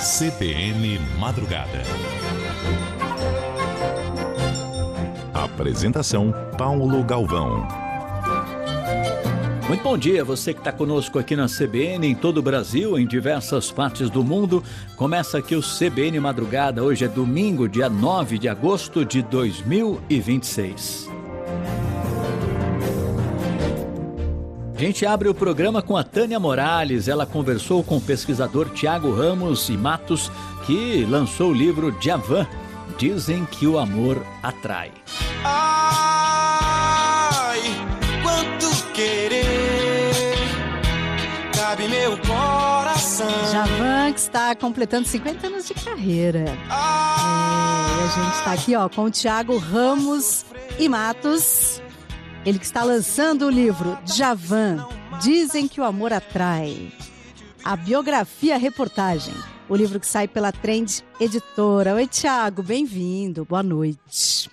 CBN Madrugada. Apresentação: Paulo Galvão. Muito bom dia, você que está conosco aqui na CBN, em todo o Brasil, em diversas partes do mundo. Começa aqui o CBN Madrugada. Hoje é domingo, dia 9 de agosto de 2026. A gente abre o programa com a Tânia Morales. Ela conversou com o pesquisador Tiago Ramos e Matos, que lançou o livro Djavan, Dizem que o Amor Atrai. Ai, quanto querer cabe meu coração. Djavan, que está completando 50 anos de carreira. E a gente está aqui com o Tiago Ramos e Matos. Ele que está lançando o livro Djavan, Dizem que o Amor Atrai. A biografia reportagem. O livro que sai pela Trend Editora. Oi, Tiago, bem-vindo. Boa noite.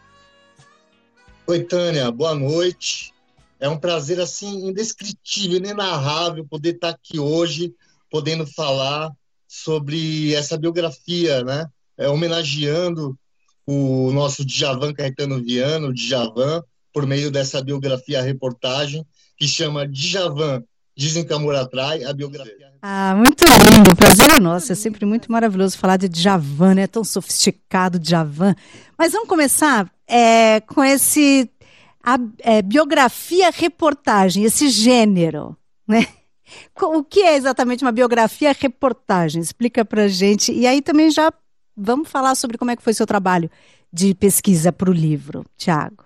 Oi, Tânia, boa noite. É um prazer, assim, indescritível, inenarrável poder estar aqui hoje, podendo falar sobre essa biografia, né? Homenageando o nosso Djavan Caetano Viana, o Djavan, por meio dessa biografia-reportagem, que chama Djavan, Dizem que o Amor Atrai, a biografia. Muito lindo, o prazer é nosso, é sempre muito maravilhoso falar de Djavan, né? Tão sofisticado, Djavan. Mas vamos começar com esse biografia-reportagem, esse gênero, né? O que é exatamente uma biografia-reportagem? Explica pra gente. E aí também já vamos falar sobre como é que foi seu trabalho de pesquisa para o livro, Tiago.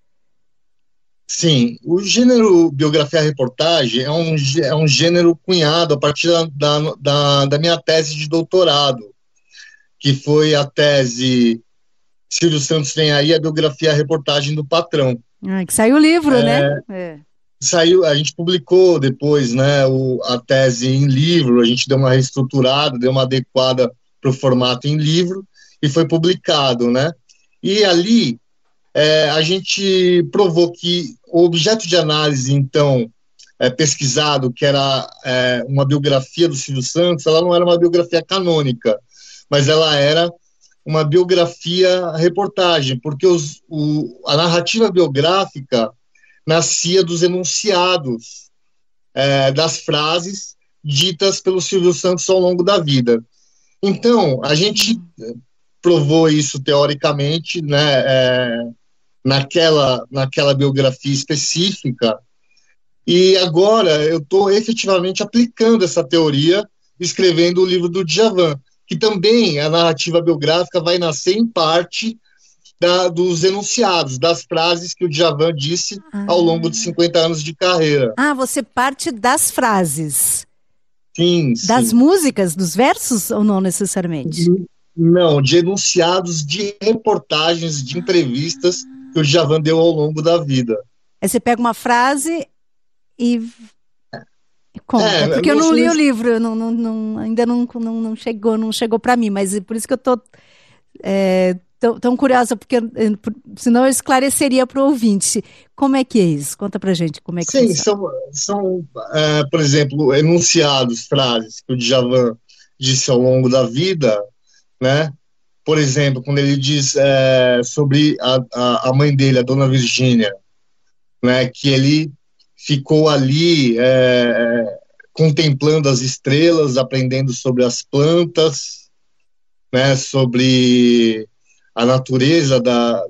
Sim, o gênero biografia-reportagem é um gênero cunhado a partir da minha tese de doutorado, que foi a tese Silvio Santos Vem Aí, a biografia-reportagem do Patrão. Que saiu o livro, né? Saiu, a gente publicou depois, né, a tese em livro, a gente deu uma reestruturada, deu uma adequada para o formato em livro, e foi publicado, né? E ali a gente provou que o objeto de análise, então, pesquisado, que era uma biografia do Silvio Santos, ela não era uma biografia canônica, mas ela era uma biografia-reportagem, porque a narrativa biográfica nascia dos enunciados, das frases ditas pelo Silvio Santos ao longo da vida. Então, a gente provou isso teoricamente, né, naquela biografia específica, e agora eu estou efetivamente aplicando essa teoria, escrevendo o livro do Djavan, que também a narrativa biográfica vai nascer em parte dos enunciados, das frases que o Djavan disse ao longo de 50 anos de carreira. Você parte das frases. Sim. Das músicas, dos versos, ou não necessariamente? Não, de enunciados de reportagens, de entrevistas que o Djavan deu ao longo da vida. Aí você pega uma frase e conta, porque eu não li o livro, ainda não chegou para mim, mas é por isso que eu estou tão curiosa, porque senão eu esclareceria para o ouvinte. Como é que é isso? Conta pra gente como é que Sim, são por exemplo, enunciados, frases que o Djavan disse ao longo da vida, né? Por exemplo, quando ele diz sobre a mãe dele, a Dona Virgínia, né, que ele ficou ali contemplando as estrelas, aprendendo sobre as plantas, né, sobre a natureza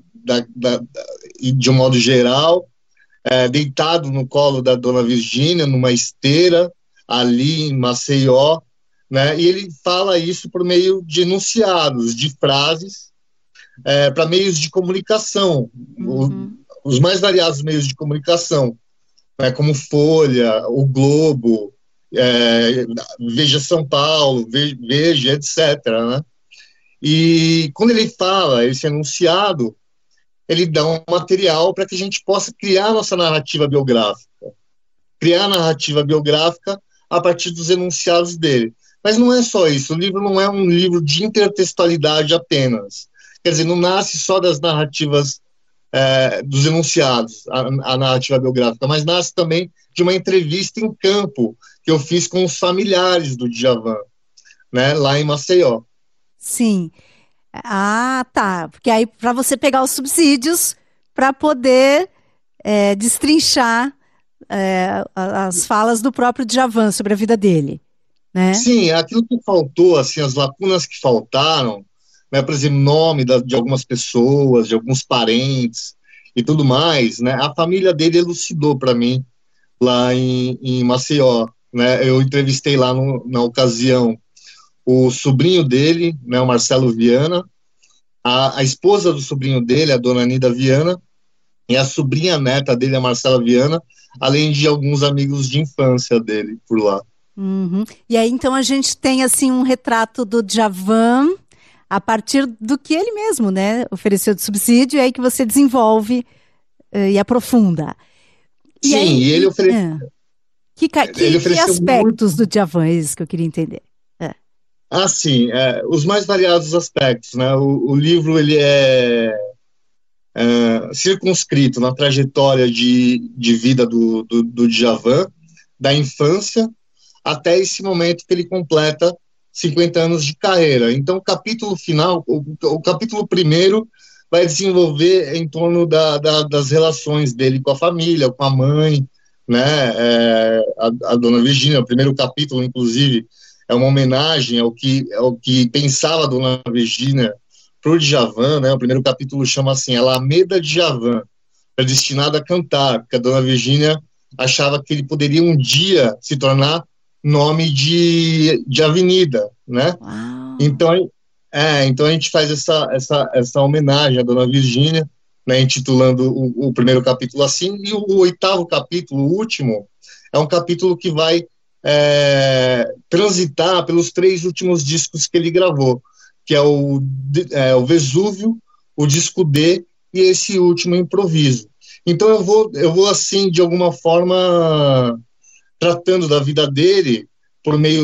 de um modo geral, deitado no colo da Dona Virgínia, numa esteira, ali em Maceió, né, e ele fala isso por meio de enunciados, de frases, para meios de comunicação, os mais variados meios de comunicação, né, como Folha, o Globo, Veja São Paulo, Veja, etc., né? E quando ele fala esse enunciado, ele dá um material para que a gente possa criar nossa narrativa biográfica. Criar a narrativa biográfica a partir dos enunciados dele. Mas não é só isso, o livro não é um livro de intertextualidade apenas. Quer dizer, não nasce só das narrativas, dos enunciados, a narrativa biográfica, mas nasce também de uma entrevista em campo que eu fiz com os familiares do Djavan, né, lá em Maceió. Sim. Ah, tá. Porque aí para você pegar os subsídios para poder destrinchar as falas do próprio Djavan sobre a vida dele, né? Sim, aquilo que faltou, assim, as lacunas que faltaram, né, por exemplo, nome de algumas pessoas, de alguns parentes e tudo mais, né, a família dele elucidou para mim lá em Maceió, né, eu entrevistei lá na ocasião o sobrinho dele, né, o Marcelo Viana, a esposa do sobrinho dele, a dona Nida Viana, e a sobrinha neta dele, a Marcela Viana, além de alguns amigos de infância dele por lá. Uhum. E aí, então, a gente tem, assim, um retrato do Djavan a partir do que ele mesmo, né, ofereceu de subsídio, e aí que você desenvolve e aprofunda. E Sim, aí, e ele ofereceu... Ele que ofereceu aspectos do Djavan, é isso que eu queria entender. sim, os mais variados aspectos, né? O livro ele é circunscrito na trajetória de vida do Djavan, da infância até esse momento que ele completa 50 anos de carreira. Então, o capítulo final, o capítulo primeiro, vai desenvolver em torno das relações dele com a família, com a mãe, né? A dona Virgínia, o primeiro capítulo, inclusive, é uma homenagem ao que pensava a dona Virgínia para o Djavan, né? O primeiro capítulo chama assim, Alameda Djavan, predestinado a cantar, porque a dona Virgínia achava que ele poderia um dia se tornar nome de avenida, né? Então, então a gente faz essa homenagem à dona Virgínia, né, intitulando o primeiro capítulo assim, e o oitavo capítulo, o último, é um capítulo que vai transitar pelos 3 últimos discos que ele gravou, que é o Vesúvio, o disco D e esse último Improviso. Então eu vou assim, de alguma forma, tratando da vida dele por meio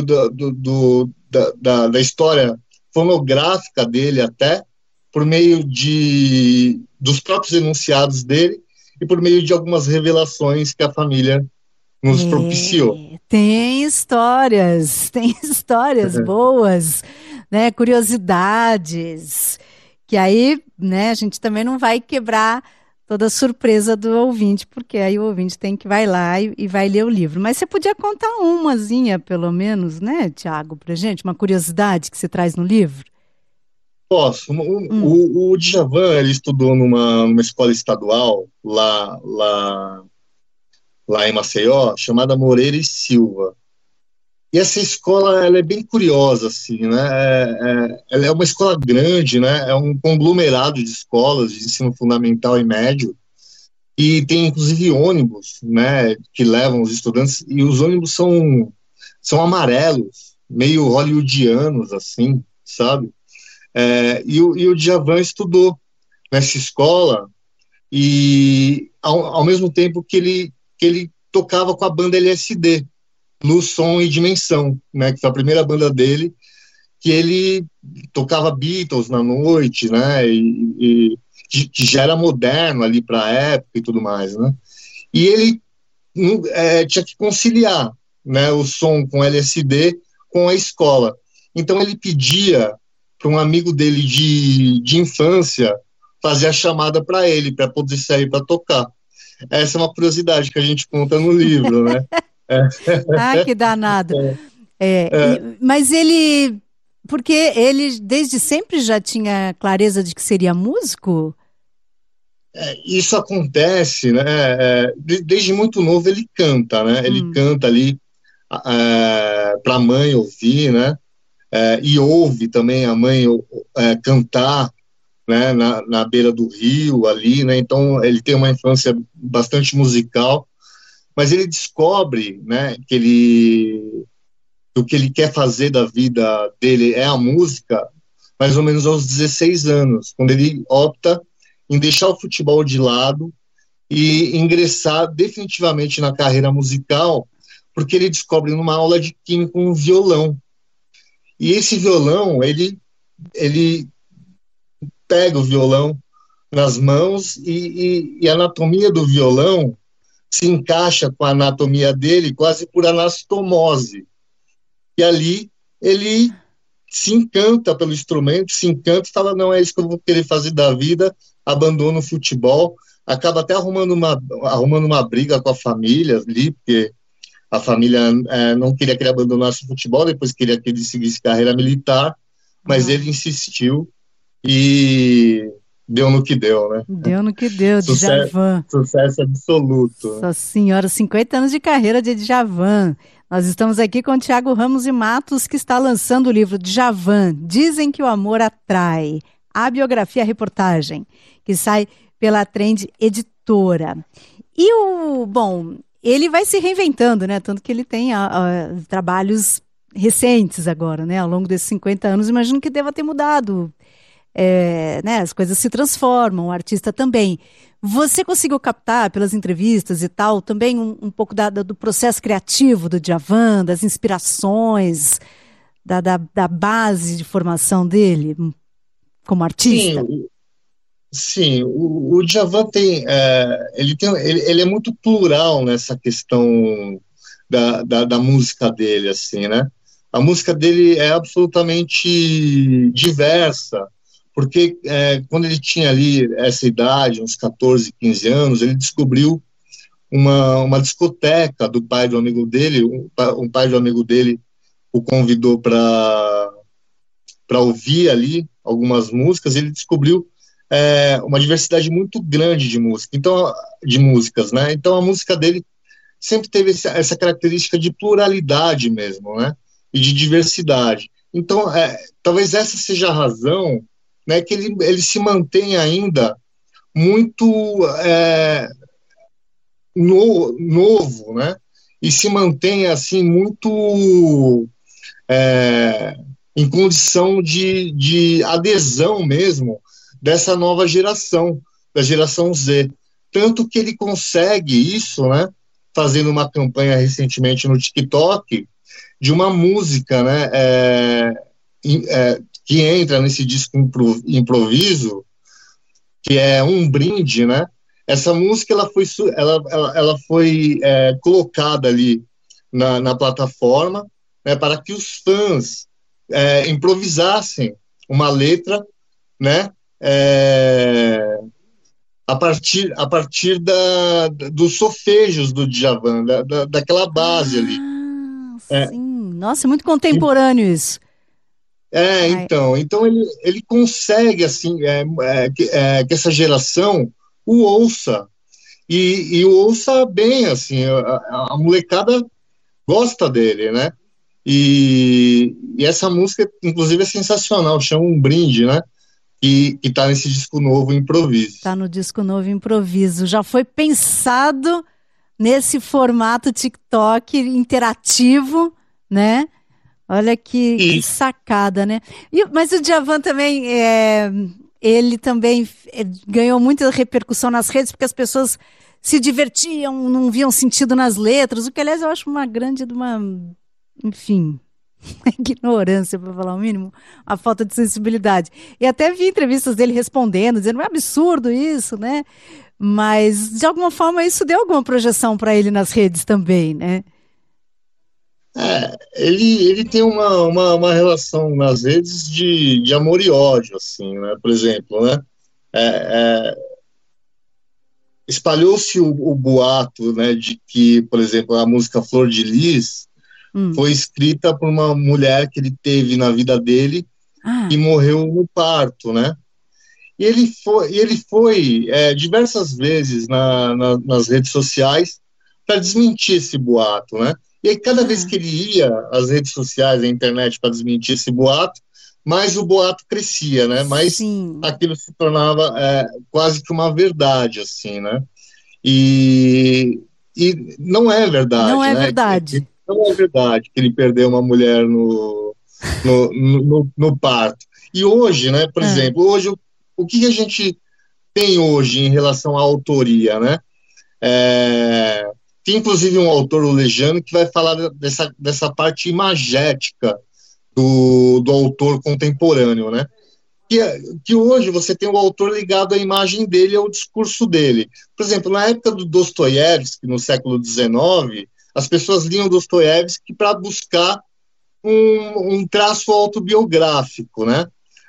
da história fonográfica dele até, por meio dos próprios enunciados dele e por meio de algumas revelações que a família nos propiciou. Tem histórias boas, né? Curiosidades, que aí, né, a gente também não vai quebrar toda a surpresa do ouvinte, porque aí o ouvinte vai lá e vai ler o livro. Mas você podia contar umazinha, pelo menos, né, Tiago, pra gente? Uma curiosidade que você traz no livro? Posso. O Djavan, ele estudou numa escola estadual lá em Maceió, chamada Moreira e Silva. E essa escola, ela é bem curiosa, assim, né? Ela é uma escola grande, né? É um conglomerado de escolas de ensino fundamental e médio, e tem inclusive ônibus, né, que levam os estudantes, e os ônibus são amarelos, meio hollywoodianos, assim, sabe? E o Djavan estudou nessa escola, e ao mesmo tempo que ele tocava com a banda LSD, Luz, Som e Dimensão, né, que foi a primeira banda dele, que ele tocava Beatles na noite, né, e que já era moderno ali para a época e tudo mais, né, e ele tinha que conciliar, né, o som com LSD com a escola. Então ele pedia para um amigo dele de infância fazer a chamada para ele, para poder sair para tocar. Essa é uma curiosidade que a gente conta no livro, né? Ah, que danado. Mas porque ele desde sempre já tinha clareza de que seria músico? Isso acontece, né? Desde muito novo ele canta, né? Ele canta ali para a mãe ouvir, né? E ouve também a mãe cantar, né? Na beira do rio ali, né? Então ele tem uma infância bastante musical, mas ele descobre, né? O que ele quer fazer da vida dele é a música, mais ou menos aos 16 anos, quando ele opta em deixar o futebol de lado e ingressar definitivamente na carreira musical, porque ele descobre numa aula de química um violão. E esse violão, ele pega o violão nas mãos e a anatomia do violão se encaixa com a anatomia dele quase por anastomose. E ali ele se encanta pelo instrumento, se encanta e fala, não, é isso que eu vou querer fazer da vida, abandona o futebol, acaba até arrumando uma briga com a família ali, porque a família não queria que ele abandonasse o futebol, depois queria que ele seguisse carreira militar, mas ele insistiu e deu no que deu, né? Deu no que deu, Djavan. Sucesso absoluto. Nossa senhora, 50 anos de carreira de Djavan. Nós estamos aqui com o Thiago Ramos e Matos, que está lançando o livro Djavan, Dizem que o Amor Atrai. A biografia, a reportagem, que sai pela Trend Editora. E ele vai se reinventando, né? Tanto que ele tem trabalhos recentes agora, né? Ao longo desses 50 anos, imagino que deva ter mudado. Né? As coisas se transformam, o artista também. Você conseguiu captar pelas entrevistas e tal, também um pouco do processo criativo do Djavan, das inspirações, da base de formação dele como artista? Sim, o Djavan ele é muito plural nessa questão da música dele, assim, né? A música dele é absolutamente diversa, porque quando ele tinha ali essa idade, uns 14, 15 anos, ele descobriu uma discoteca do pai do amigo dele, um pai do amigo dele o convidou para ouvir ali algumas músicas, ele descobriu uma diversidade muito grande de músicas, né? Então a música dele sempre teve essa característica de pluralidade mesmo, né? E de diversidade. Então, talvez essa seja a razão, né, que ele se mantém ainda muito novo, né? E se mantém assim muito em condição de adesão mesmo dessa nova geração, da geração Z. Tanto que ele consegue isso, né, fazendo uma campanha recentemente no TikTok de uma música, né, que entra nesse disco improviso, que é Um Brinde, né? Essa música ela foi colocada ali na plataforma, né, para que os fãs improvisassem uma letra, né, a partir dos solfejos do Djavan, daquela base ali. Sim. Nossa, muito contemporâneo isso. Então ele consegue, assim, que essa geração o ouça, e o ouça bem, assim, a molecada gosta dele, né? E essa música, inclusive, é sensacional, chama Um Brinde, né? Que tá nesse disco novo Improviso. Tá no disco novo Improviso. Já foi pensado nesse formato TikTok interativo, né? Olha que sacada, né? Mas o Djavan também, ele também ganhou muita repercussão nas redes, porque as pessoas se divertiam, não viam sentido nas letras, o que, aliás, eu acho enfim, ignorância, para falar o mínimo, a falta de sensibilidade. E até vi entrevistas dele respondendo, dizendo, é absurdo isso, né? Mas, de alguma forma, isso deu alguma projeção para ele nas redes também, né? Ele tem uma relação nas redes de amor e ódio, assim, né? Por exemplo, né? Espalhou-se o boato, né, de que, por exemplo, a música Flor de Lis foi escrita por uma mulher que ele teve na vida dele e morreu no parto, né? E ele foi diversas vezes nas redes sociais para desmentir esse boato, né? E aí, cada vez que ele ia às redes sociais, à internet, para desmentir esse boato, mais o boato crescia, né? Mais aquilo se tornava quase que uma verdade, assim, né? E não é verdade. Não é né? verdade. Não é verdade que ele perdeu uma mulher no parto. E hoje, né? Por exemplo, hoje, o que a gente tem hoje em relação à autoria, né? Tem inclusive um autor, o Lejano, que vai falar dessa parte imagética do autor contemporâneo, né? Que hoje você tem o autor ligado à imagem dele, ao discurso dele. Por exemplo, na época do Dostoiévski, no século XIX, as pessoas liam Dostoiévski para buscar um traço autobiográfico, né?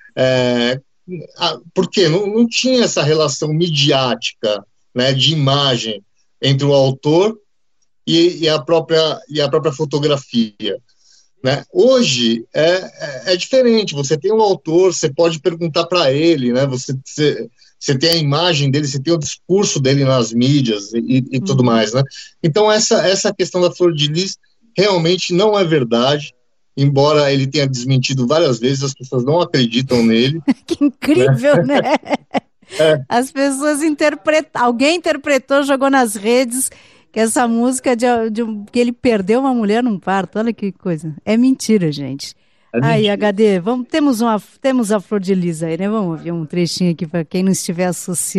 Porque não tinha essa relação midiática, né, de imagem entre o autor e a própria fotografia, né? Hoje é diferente, você tem um autor, você pode perguntar para ele, né? Você tem a imagem dele, você tem o discurso dele nas mídias e tudo mais, né? Então essa questão da Flor de Lis realmente não é verdade, embora ele tenha desmentido várias vezes, as pessoas não acreditam nele. Que incrível, né? As pessoas alguém interpretou, jogou nas redes que essa música que ele perdeu uma mulher num parto. Olha que coisa. É mentira, gente. Aí, HD, temos a Flor de Lis aí, né? Vamos ouvir um trechinho aqui para quem não estiver associando.